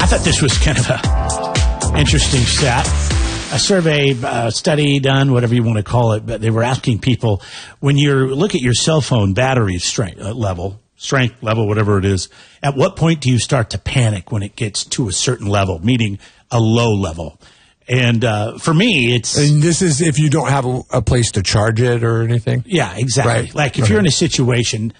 thought this was kind of a interesting stat. A survey, study done, whatever you want to call it, but they were asking people, when you look at your cell phone battery strength level, whatever it is, at what point do you start to panic when it gets to a certain level, meaning a low level? And for me, it's... And this is if you don't have a place to charge it or anything? Yeah, exactly. Right. Like if you're in a situation,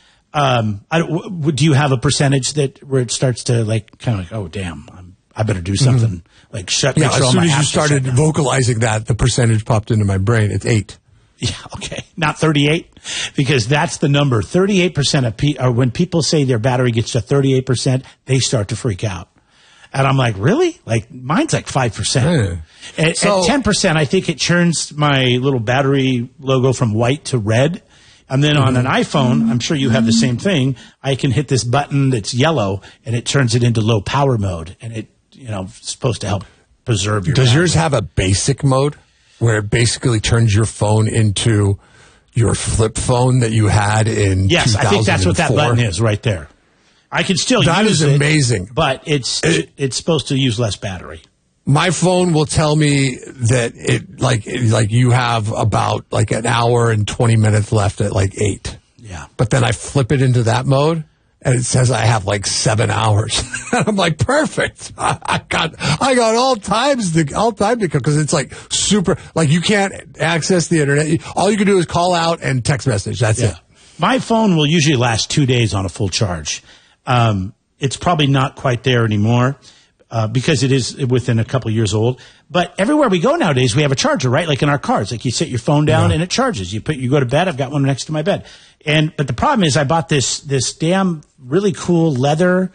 do you have a percentage where it starts to like kind of like, oh, damn, I better do something. Mm-hmm. Like shut. Yeah, as soon as you started vocalizing that, the percentage popped into my brain. It's 8. Yeah, okay. Not 38, because that's the number. 38% of when people say their battery gets to 38%, they start to freak out. And I'm like, really? Like mine's like 5%. Yeah. At 10%, I think it turns my little battery logo from white to red. And then on an iPhone, I'm sure you have the same thing. I can hit this button that's yellow, and it turns it into low power mode, and it, supposed to help preserve your Does battery. yours have a basic mode where it basically turns your phone into your flip phone that you had in 2004? Yes, I think that's what that button is right there. I can still use it. That is amazing. But it's supposed to use less battery. My phone will tell me that like you have about like an hour and 20 minutes left at like 8. Yeah. But then I flip it into that mode, and it says I have like 7 hours. And I'm like, perfect. I got all time to come, because it's like super, like you can't access the internet. All you can do is call out and text message. That's it. My phone will usually last 2 days on a full charge. It's probably not quite there anymore. Because it is within a couple years old. But everywhere we go nowadays, we have a charger, right? Like in our cars. Like you set your phone down and it charges. You go to bed. I've got one next to my bed. But the problem is I bought this damn really cool leather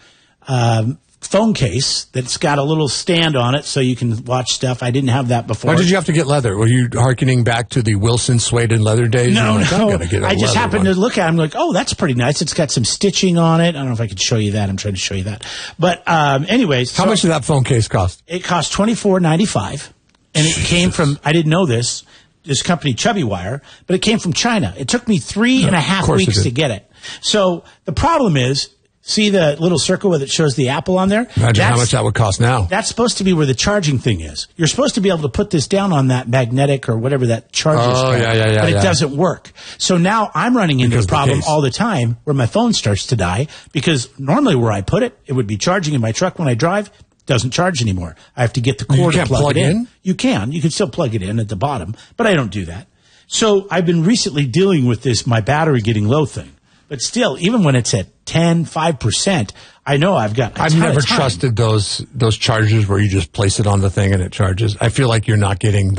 phone case that's got a little stand on it so you can watch stuff. I didn't have that before. Why did you have to get leather? Were you hearkening back to the Wilson suede and leather days? No, like, no. I just happened to look at it. I'm like, oh, that's pretty nice. It's got some stitching on it. I don't know if I could show you that. I'm trying to show you that. But anyways. How much did that phone case cost? It cost $24.95. And it came from, I didn't know this company, Chubby Wire, but it came from China. It took me 3.5 weeks to get it. So the problem is, see the little circle where it shows the Apple on there? Imagine how much that would cost now. That's supposed to be where the charging thing is. You're supposed to be able to put this down on that magnetic or whatever that charger is. But it doesn't work. So now I'm running into the problem all the time where my phone starts to die, because normally where I put it, it would be charging in my truck when I drive. Doesn't charge anymore. I have to get the cord to plug it in. You can still plug it in at the bottom, but I don't do that. So I've been recently dealing with my battery getting low thing. But still, even when it's at 5%, I know I've never trusted those chargers where you just place it on the thing and it charges. I feel like you're not getting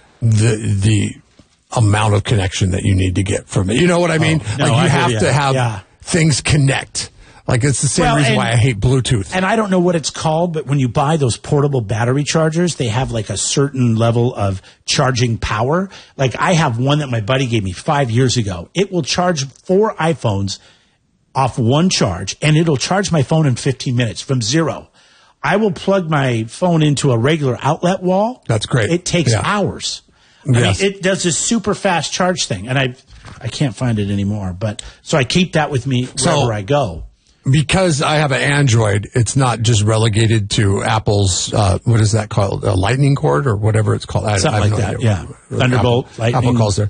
the amount of connection that you need to get from it. You know what I mean? No, like you have to have things connect. Like it's the same reason why I hate Bluetooth. And I don't know what it's called, but when you buy those portable battery chargers, they have like a certain level of charging power. Like I have one that my buddy gave me 5 years ago. It will charge 4 iPhones off one charge, and it'll charge my phone in 15 minutes from zero. I will plug my phone into a regular outlet wall. That's great. It takes hours. I mean, it does this super fast charge thing, and I can't find it anymore. But so I keep that with me wherever I go. Because I have an Android, it's not just relegated to Apple's, what is that called? A lightning cord or whatever it's called. Something like that, yeah. Thunderbolt, lightning. Apple calls there.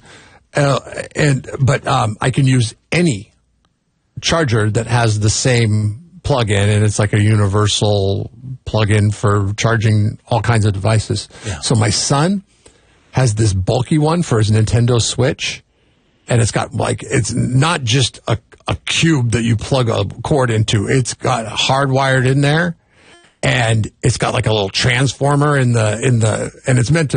But I can use any charger that has the same plug-in, and it's like a universal plug-in for charging all kinds of devices. Yeah. So my son has this bulky one for his Nintendo Switch, and it's got it's not just a cube that you plug a cord into. It's got hardwired in there, and it's got like a little transformer and it's meant to